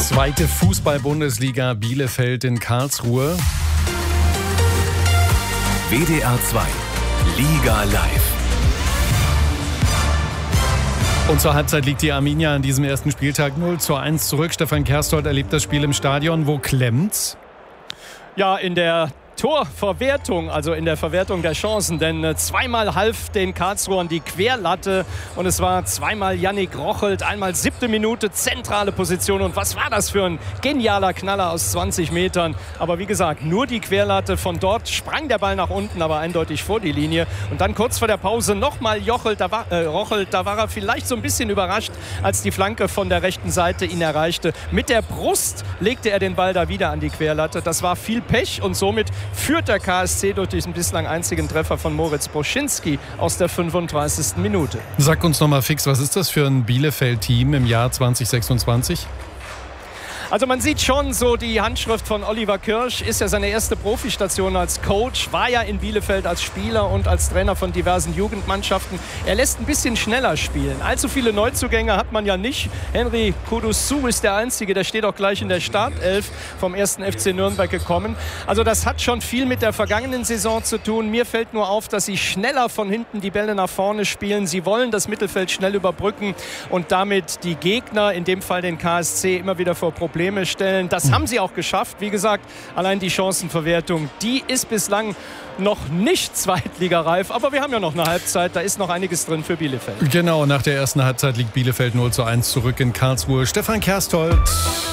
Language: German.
Zweite Fußball-Bundesliga Bielefeld in Karlsruhe. WDR 2 Liga live. Und zur Halbzeit liegt die Arminia an diesem ersten Spieltag 0:1 zurück. Stefan Kerstordt erlebt das Spiel im Stadion. Wo klemmt's? Ja, in der Torverwertung, also in der Verwertung der Chancen, denn zweimal half den Karlsruhern die Querlatte und es war zweimal Yannick Rochelt, einmal 7. Minute, zentrale Position und was war das für ein genialer Knaller aus 20 Metern, aber wie gesagt, nur die Querlatte, von dort sprang der Ball nach unten, aber eindeutig vor die Linie und dann kurz vor der Pause nochmal Rochelt, da war er vielleicht so ein bisschen überrascht, als die Flanke von der rechten Seite ihn erreichte. Mit der Brust legte er den Ball da wieder an die Querlatte, das war viel Pech und somit führt der KSC durch diesen bislang einzigen Treffer von Moritz Boschinski aus der 35. Minute. Sag uns noch mal fix, was ist das für ein Bielefeld-Team im Jahr 2026? Also man sieht schon so die Handschrift von Oliver Kirsch, ist ja seine erste Profistation als Coach, war ja in Bielefeld als Spieler und als Trainer von diversen Jugendmannschaften. Er lässt ein bisschen schneller spielen. Allzu viele Neuzugänge hat man ja nicht. Henry Kudusu ist der Einzige, der steht auch gleich in der Startelf vom 1. FC Nürnberg gekommen. Also das hat schon viel mit der vergangenen Saison zu tun. Mir fällt nur auf, dass sie schneller von hinten die Bälle nach vorne spielen. Sie wollen das Mittelfeld schnell überbrücken und damit die Gegner, in dem Fall den KSC, immer wieder vor Probleme stellen. Das haben sie auch geschafft. Wie gesagt, allein die Chancenverwertung, die ist bislang noch nicht zweitligareif. Aber wir haben ja noch eine Halbzeit. Da ist noch einiges drin für Bielefeld. Genau, nach der ersten Halbzeit liegt Bielefeld 0:1 zurück in Karlsruhe. Stefan Kerstordt.